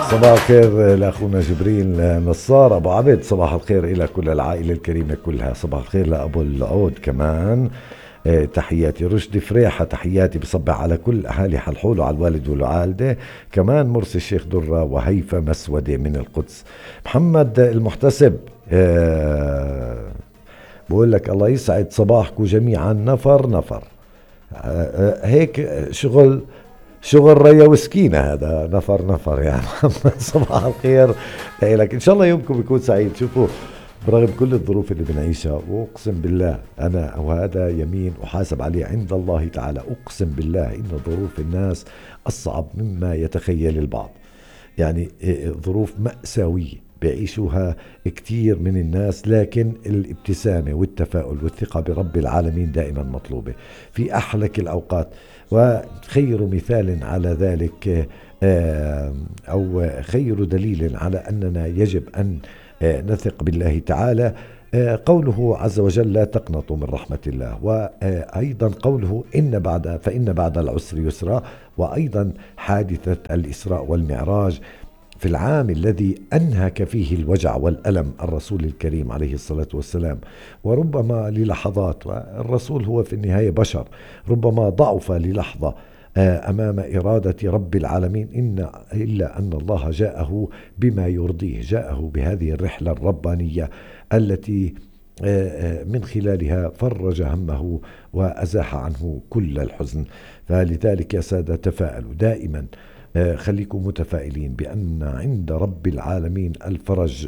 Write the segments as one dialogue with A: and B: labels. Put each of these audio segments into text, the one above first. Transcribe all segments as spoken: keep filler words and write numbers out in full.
A: صباح الخير لأخونا جبريل نصار أبو عبد، صباح الخير إلى كل العائلة الكريمة كلها، صباح الخير لأبو العود كمان. اه تحياتي رشدي فريحة، تحياتي بصبح على كل أهالي حلحول وعلى الوالد والوالدة كمان. مرسي الشيخ درة وهيفا مسودة من القدس. محمد المحتسب اه بقول لك الله يسعد صباحكم جميعا نفر نفر. اه اه هيك شغل شغل ريا وسكينة هذا، نفر نفر يا محمد. صباح الخير لك، إن شاء الله يومكم يكون سعيد. شوفوا برغم كل الظروف اللي بنعيشها، وأقسم بالله أنا وهذا يمين أحاسب عليه عند الله تعالى، أقسم بالله إن ظروف الناس أصعب مما يتخيل البعض. يعني ظروف مأساوية بيعيشوها كتير من الناس، لكن الابتسامة والتفاؤل والثقة برب العالمين دائما مطلوبة في أحلك الأوقات. وخير مثال على ذلك أو خير دليل على أننا يجب أن نثق بالله تعالى قوله عز وجل لا تقنطوا من رحمة الله، وأيضا قوله إن بعد فإن بعد العسر يسرا، وأيضا حادثة الإسراء والمعراج في العام الذي أنهك فيه الوجع والألم الرسول الكريم عليه الصلاة والسلام. وربما للحظات، والرسول هو في النهاية بشر، ربما ضعف للحظة أمام إرادة رب العالمين، إن إلا أن الله جاءه بما يرضيه، جاءه بهذه الرحلة الربانية التي من خلالها فرج همه وأزاح عنه كل الحزن. فلذلك يا سادة تفاءلوا دائما، خليكم متفائلين بأن عند رب العالمين الفرج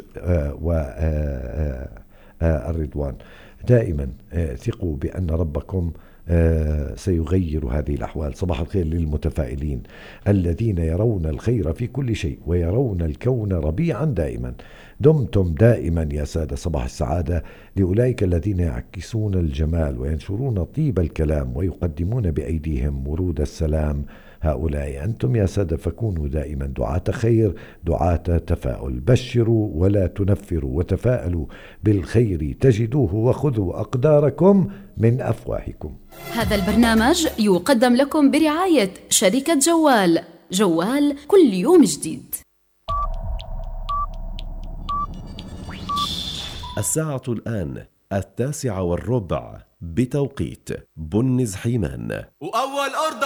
A: والرضوان. دائما ثقوا بأن ربكم سيغير هذه الأحوال. صباح الخير للمتفائلين الذين يرون الخير في كل شيء ويرون الكون ربيعا دائما. دمتم دائما يا سادة صباح السعادة لأولئك الذين يعكسون الجمال وينشرون طيب الكلام ويقدمون بأيديهم ورود السلام. هؤلاء أنتم يا سادة، فكونوا دائما دعاة خير، دعاة تفاؤل. بشروا ولا تنفروا وتفاءلوا بالخير تجدوه، وخذوا أقداركم من أفواهكم.
B: هذا البرنامج يقدم لكم برعاية شركة جوال. جوال كل يوم جديد.
C: الساعة الآن التاسعة والربع بتوقيت بنز حيمان. وأول أرض